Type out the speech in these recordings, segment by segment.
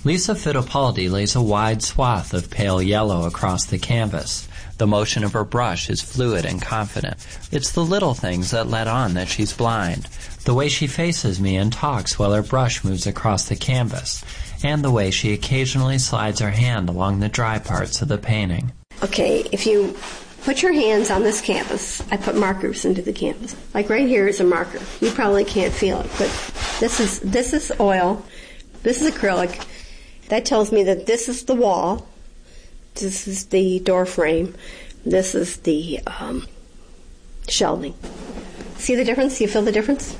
Lisa Fittipaldi lays a wide swath of pale yellow across the canvas. The motion of her brush is fluid and confident. It's the little things that let on that she's blind. The way she faces me and talks while her brush moves across the canvas, and the way she occasionally slides her hand along the dry parts of the painting. Okay, if you put your hands on this canvas, I put markers into the canvas. Like right here is a marker. You probably can't feel it, but this is oil. This is acrylic. That tells me that this is the wall. This is the door frame. This is the shelving. See the difference? You feel the difference?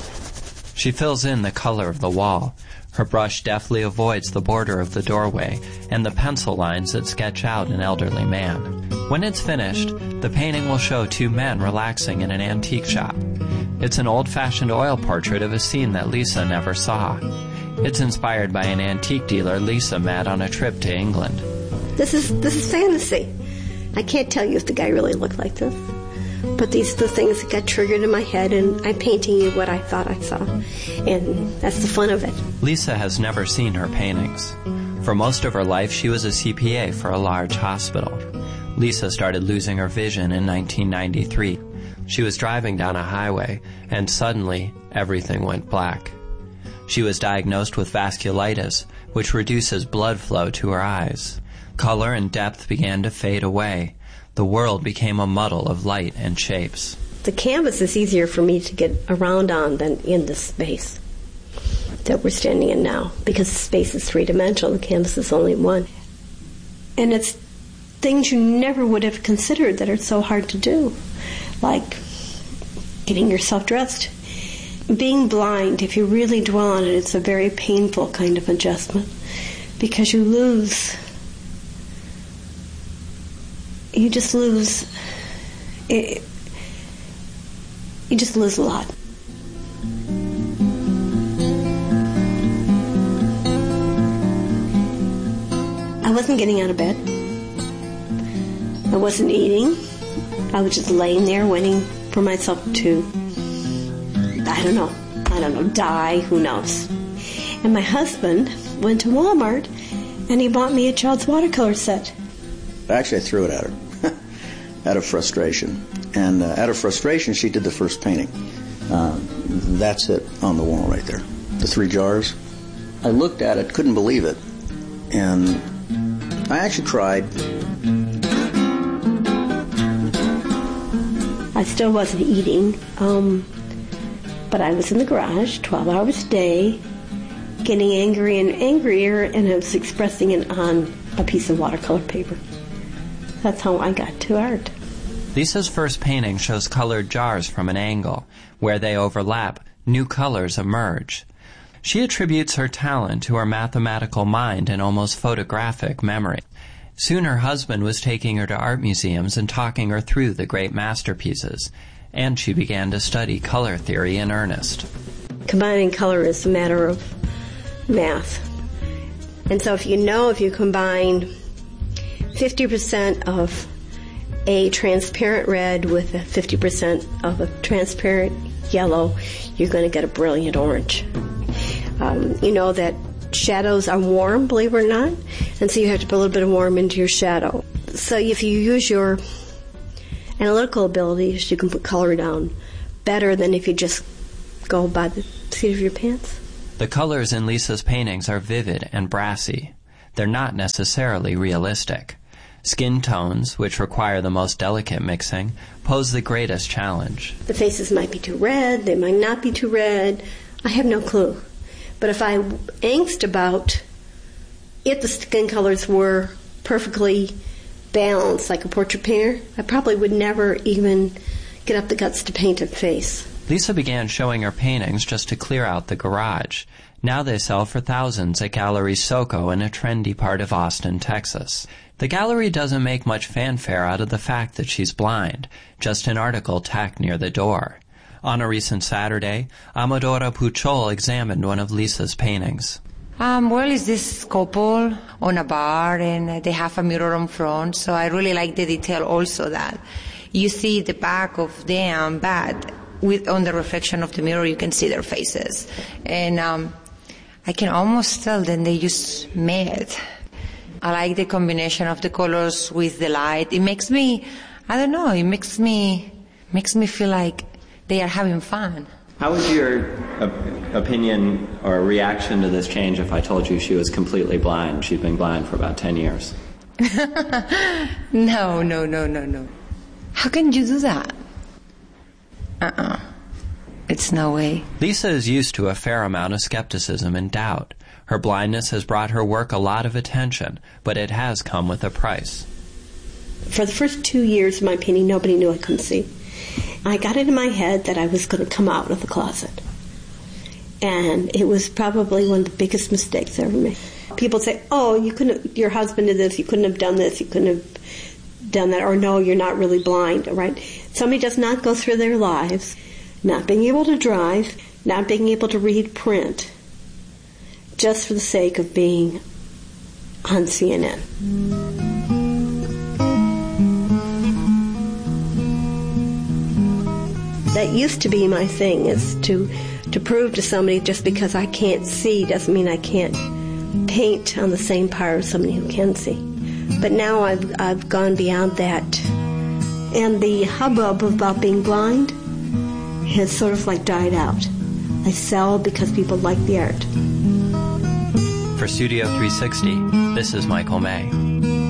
She fills in the color of the wall. Her brush deftly avoids the border of the doorway and the pencil lines that sketch out an elderly man. When it's finished, the painting will show two men relaxing in an antique shop. It's an old-fashioned oil portrait of a scene that Lisa never saw. It's inspired by an antique dealer Lisa met on a trip to England. This is fantasy. I can't tell you if the guy really looked like this. But these are the things that got triggered in my head, and I'm painting you what I thought I saw. And that's the fun of it. Lisa has never seen her paintings. For most of her life, she was a CPA for a large hospital. Lisa started losing her vision in 1993. She was driving down a highway, and suddenly, everything went black. She was diagnosed with vasculitis, which reduces blood flow to her eyes. Color and depth began to fade away. The world became a muddle of light and shapes. The canvas is easier for me to get around on than in this space that we're standing in now, because the space is three-dimensional, the canvas is only one. And it's things you never would have considered that are so hard to do, like getting yourself dressed. Being blind, if you really dwell on it, it's a very painful kind of adjustment, because you just lose a lot. I wasn't getting out of bed. I wasn't eating. I was just laying there waiting for myself to, I don't know, die, who knows. And my husband went to Walmart and he bought me a child's watercolor set. Actually, I threw it at her out of frustration. And out of frustration, she did the first painting. That's it on the wall right there. The 3 jars. I looked at it, couldn't believe it. And I actually cried. I still wasn't eating, but I was in the garage 12 hours a day, getting angry and angrier, and I was expressing it on a piece of watercolor paper. That's how I got to art. Lisa's first painting shows colored jars from an angle. Where they overlap, new colors emerge. She attributes her talent to her mathematical mind and almost photographic memory. Soon her husband was taking her to art museums and talking her through the great masterpieces, and she began to study color theory in earnest. Combining color is a matter of math. And so if you combine 50% of a transparent red with a 50% of a transparent yellow, you're going to get a brilliant orange. You know that shadows are warm, believe it or not, and so you have to put a little bit of warm into your shadow. So if you use your analytical abilities, you can put color down better than if you just go by the seat of your pants. The colors in Lisa's paintings are vivid and brassy. They're not necessarily realistic. Skin tones, which require the most delicate mixing, pose the greatest challenge. The faces might be too red, they might not be too red. I have no clue. But if I angst about if the skin colors were perfectly balanced like a portrait painter, I probably would never even get up the guts to paint a face. Lisa began showing her paintings just to clear out the garage. Now they sell for thousands at Gallery Soco in a trendy part of Austin, Texas. The gallery doesn't make much fanfare out of the fact that she's blind, just an article tacked near the door. On a recent Saturday, Amadora Puchol examined one of Lisa's paintings. It's this couple on a bar, and they have a mirror on front, so I really like the detail also that you see the back of them, but on the reflection of the mirror you can see their faces. And I can almost tell that they just met. I like the combination of the colors with the light. It makes me, I don't know, it makes me feel like they are having fun. How would your opinion or reaction to this change if I told you she was completely blind? She'd been blind for about 10 years. No. How can you do that? It's no way. Lisa is used to a fair amount of skepticism and doubt. Her blindness has brought her work a lot of attention, but it has come with a price. For the first 2 years of my painting, nobody knew I couldn't see. I got it in my head that I was going to come out of the closet. And it was probably one of the biggest mistakes I ever made. People say, oh, your husband did this, you couldn't have done this, you couldn't have done that, or no, you're not really blind, right? Somebody does not go through their lives not being able to drive, not being able to read print, just for the sake of being on CNN. That used to be my thing, is to prove to somebody just because I can't see doesn't mean I can't paint on the same par as somebody who can see. But now I've gone beyond that. And the hubbub about being blind has sort of like died out. I sell because people like the art. For Studio 360, this is Michael May.